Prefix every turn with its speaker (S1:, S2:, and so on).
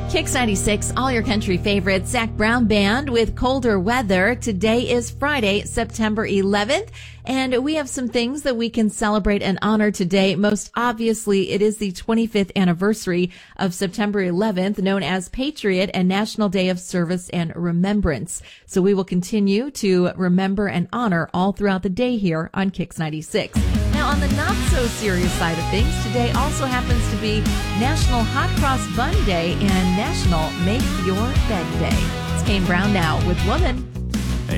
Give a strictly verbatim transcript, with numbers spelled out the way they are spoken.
S1: Kicks ninety-six, all your country favorites. Zach Brown Band with Colder Weather. Today is Friday, September eleventh, and we have some things that we can celebrate and honor today. Most obviously, it is the twenty-fifth anniversary of September eleventh, known as Patriot and National Day of Service and Remembrance. So we will continue to remember and honor all throughout the day here on Kicks ninety-six. Now, on the not-so-serious side of things, today also happens to be National Hot Cross Bun Day and National Make Your Bed Day. It's Kane Brown now with Woman.